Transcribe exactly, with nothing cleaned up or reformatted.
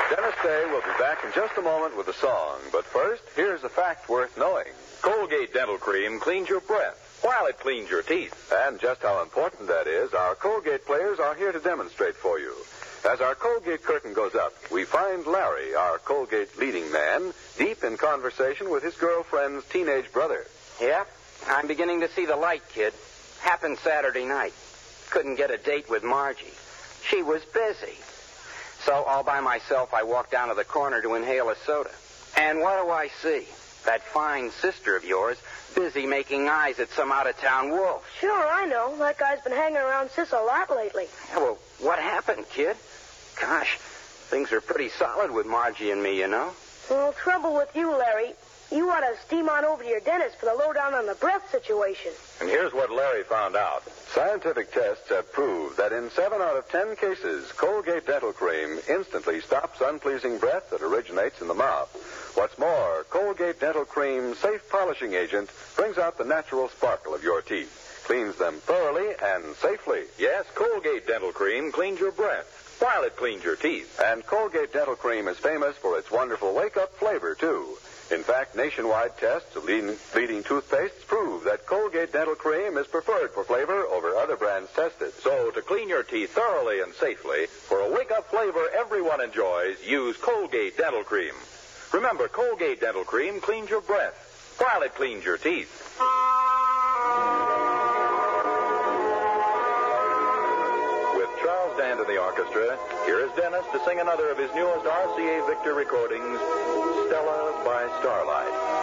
Dennis Day will be back in just a moment with a song. But first, here's a fact worth knowing. Colgate Dental Cream cleans your breath while it cleans your teeth. And just how important that is, our Colgate players are here to demonstrate for you. As our Colgate curtain goes up, we find Larry, our Colgate leading man, deep in conversation with his girlfriend's teenage brother. Yep, I'm beginning to see the light, kid. Happened Saturday night. Couldn't get a date with Margie. She was busy. So all by myself, I walked down to the corner to inhale a soda. And what do I see? That fine sister of yours busy making eyes at some out-of-town wolf. Sure, I know. That guy's been hanging around Sis a lot lately. Yeah, well, what happened, kid? Gosh, things are pretty solid with Margie and me, you know. Well, trouble with you, Larry. You ought to steam on over to your dentist for the lowdown on the breath situation. And here's what Larry found out. Scientific tests have proved that in seven out of ten cases, Colgate Dental Cream instantly stops unpleasing breath that originates in the mouth. What's more, Colgate Dental Cream's safe polishing agent brings out the natural sparkle of your teeth, cleans them thoroughly and safely. Yes, Colgate Dental Cream cleans your breath while it cleans your teeth. And Colgate Dental Cream is famous for its wonderful wake-up flavor, too. In fact, nationwide tests of leading, leading toothpastes prove that Colgate Dental Cream is preferred for flavor over other brands tested. So, to clean your teeth thoroughly and safely, for a wake-up flavor everyone enjoys, use Colgate Dental Cream. Remember, Colgate Dental Cream cleans your breath while it cleans your teeth. With Charles Dand in the orchestra, here is Dennis to sing another of his newest R C A Victor recordings, Stella by Starlight.